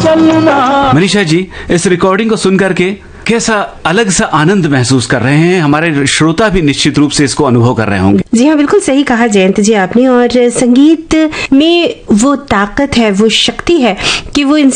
चलना। मनीषा जी, इस रिकॉर्डिंग को सुन करके कैसा अलग सा आनंद महसूस कर रहे हैं? हमारे श्रोता भी निश्चित रूप से इसको अनुभव कर रहे होंगे। जी हाँ, बिल्कुल सही कहा जयंत जी आपने। और संगीत में वो ताकत है, वो शक्ति है कि वो